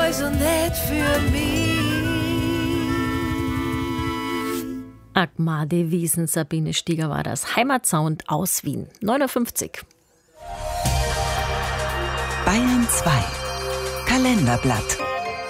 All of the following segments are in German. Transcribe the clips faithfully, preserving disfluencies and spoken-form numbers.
also nicht für mich. Agmade Wiesen, Sabine Stieger war das. Heimatsound aus Wien. neun Uhr fünfzig. Bayern zwei. Kalenderblatt.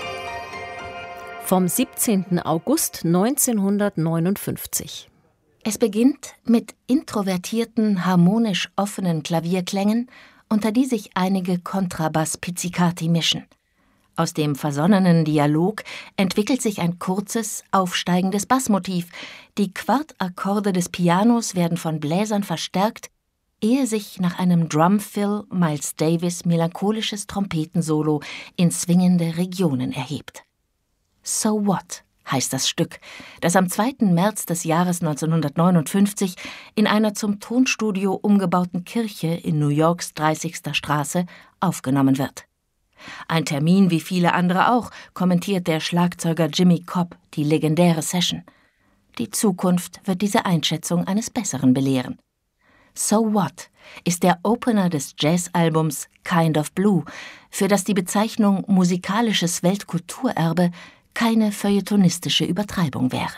Vom siebzehnten August neunzehnhundertneunundfünfzig. Es beginnt mit introvertierten, harmonisch offenen Klavierklängen, unter die sich einige Kontrabass-Pizzicati mischen. Aus dem versonnenen Dialog entwickelt sich ein kurzes, aufsteigendes Bassmotiv. Die Quartakkorde des Pianos werden von Bläsern verstärkt, ehe sich nach einem Drumfill Miles Davis' melancholisches Trompetensolo in swingende Regionen erhebt. So What heißt das Stück, das am zweiten März des Jahres neunzehnhundertneunundfünfzig in einer zum Tonstudio umgebauten Kirche in New Yorks dreißigster Straße aufgenommen wird. Ein Termin wie viele andere auch, kommentiert der Schlagzeuger Jimmy Cobb die legendäre Session. Die Zukunft wird diese Einschätzung eines Besseren belehren. So What ist der Opener des Jazzalbums Kind of Blue, für das die Bezeichnung musikalisches Weltkulturerbe keine feuilletonistische Übertreibung wäre.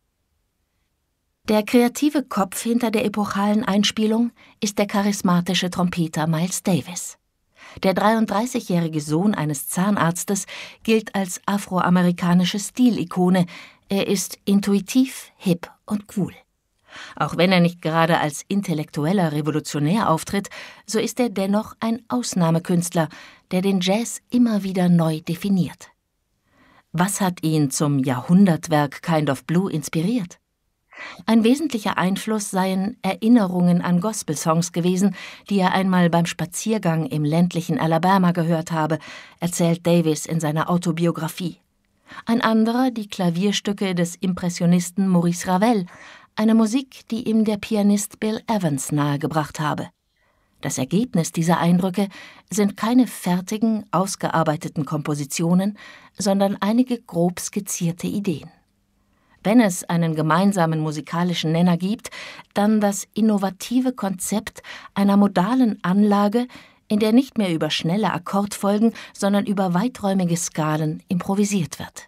Der kreative Kopf hinter der epochalen Einspielung ist der charismatische Trompeter Miles Davis. Der dreiunddreißigjährige Sohn eines Zahnarztes gilt als afroamerikanische Stilikone. Er ist intuitiv, hip und cool. Auch wenn er nicht gerade als intellektueller Revolutionär auftritt, so ist er dennoch ein Ausnahmekünstler, der den Jazz immer wieder neu definiert. Was hat ihn zum Jahrhundertwerk Kind of Blue inspiriert? Ein wesentlicher Einfluss seien Erinnerungen an Gospelsongs gewesen, die er einmal beim Spaziergang im ländlichen Alabama gehört habe, erzählt Davis in seiner Autobiografie. Ein anderer die Klavierstücke des Impressionisten Maurice Ravel, eine Musik, die ihm der Pianist Bill Evans nahegebracht habe. Das Ergebnis dieser Eindrücke sind keine fertigen, ausgearbeiteten Kompositionen, sondern einige grob skizzierte Ideen. Wenn es einen gemeinsamen musikalischen Nenner gibt, dann das innovative Konzept einer modalen Anlage, in der nicht mehr über schnelle Akkordfolgen, sondern über weiträumige Skalen improvisiert wird.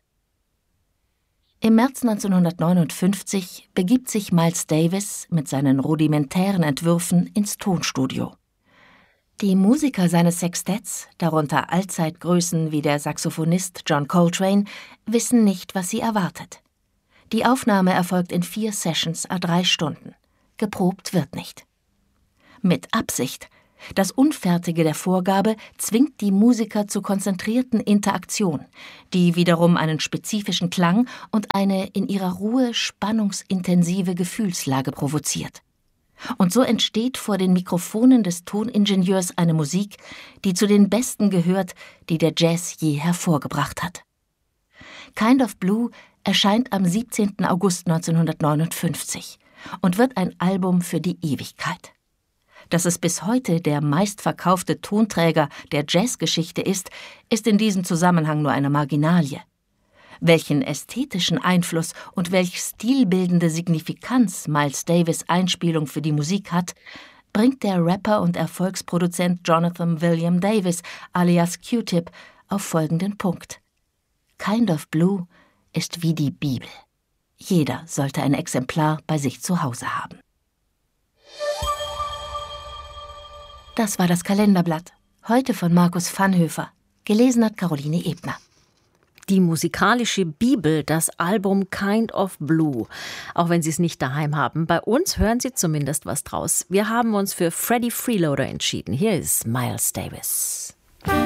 Im März neunzehnhundertneunundfünfzig begibt sich Miles Davis mit seinen rudimentären Entwürfen ins Tonstudio. Die Musiker seines Sextetts, darunter Allzeitgrößen wie der Saxophonist John Coltrane, wissen nicht, was sie erwartet. Die Aufnahme erfolgt in vier Sessions à drei Stunden. Geprobt wird nicht. Mit Absicht. Das Unfertige der Vorgabe zwingt die Musiker zur konzentrierten Interaktion, die wiederum einen spezifischen Klang und eine in ihrer Ruhe spannungsintensive Gefühlslage provoziert. Und so entsteht vor den Mikrofonen des Toningenieurs eine Musik, die zu den besten gehört, die der Jazz je hervorgebracht hat. Kind of Blue erscheint am siebzehnten August neunzehnhundertneunundfünfzig und wird ein Album für die Ewigkeit. Dass es bis heute der meistverkaufte Tonträger der Jazzgeschichte ist, ist in diesem Zusammenhang nur eine Marginalie. Welchen ästhetischen Einfluss und welch stilbildende Signifikanz Miles Davis' Einspielung für die Musik hat, bringt der Rapper und Erfolgsproduzent Jonathan William Davis alias Q-Tip auf folgenden Punkt. Kind of Blue ist wie die Bibel. Jeder sollte ein Exemplar bei sich zu Hause haben. Das war das Kalenderblatt. Heute von Markus Vanhöfer. Gelesen hat Caroline Ebner. Die musikalische Bibel, das Album Kind of Blue. Auch wenn Sie es nicht daheim haben, bei uns hören Sie zumindest was draus. Wir haben uns für Freddie Freeloader entschieden. Hier ist Miles Davis.